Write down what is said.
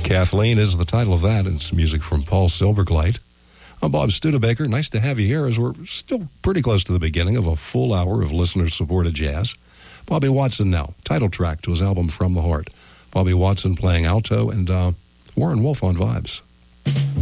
Kathleen is the title of that. It's music from Paul Silverglide. I'm Bob Studebaker. Nice to have you here as we're still pretty close to the beginning of a full hour of listener-supported jazz. Bobby Watson now, title track to his album From the Heart. Bobby Watson playing alto and Warren Wolf on vibes.